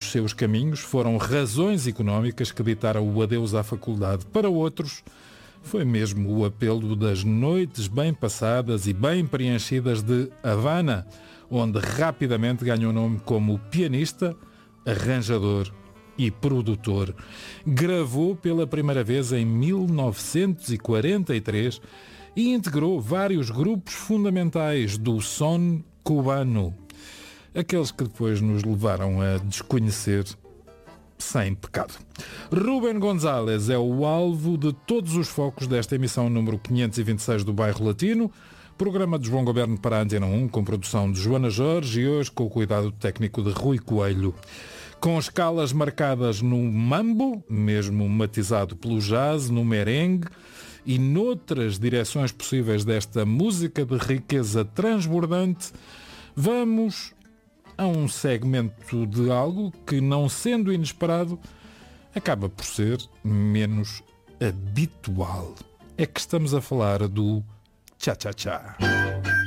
os seus caminhos foram razões económicas que ditaram o adeus à faculdade. Para outros, foi mesmo o apelo das noites bem passadas e bem preenchidas de Havana, onde rapidamente ganhou nome como pianista, arranjador e produtor. Gravou pela primeira vez em 1943 e integrou vários grupos fundamentais do son cubano, aqueles que depois nos levaram a desconhecer sem pecado. Rubén González é o alvo de todos os focos desta emissão número 526 do Bairro Latino, programa de João Goberno para a Antena 1, com produção de Joana Jorge e hoje com o cuidado técnico de Rui Coelho. Com escalas marcadas no mambo, mesmo matizado pelo jazz, no merengue e noutras direções possíveis desta música de riqueza transbordante, vamos a um segmento de algo que, não sendo inesperado, acaba por ser menos habitual. É que estamos a falar do cha-cha-cha.